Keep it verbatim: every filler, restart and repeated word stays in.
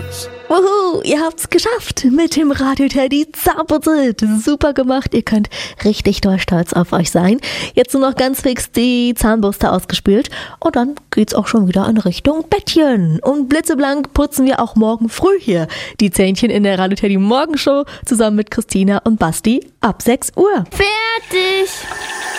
Wuhu, ihr habt's geschafft mit dem Radio Teddy Zahnputze. Super gemacht, ihr könnt richtig doll stolz auf euch sein. Jetzt nur noch ganz fix die Zahnbürste ausgespült und dann geht's auch schon wieder in Richtung Bettchen. Und blitzeblank putzen wir auch morgen früh hier die Zähnchen in der Radio Teddy Morgenshow zusammen mit Christina und Basti ab sechs Uhr. Fertig!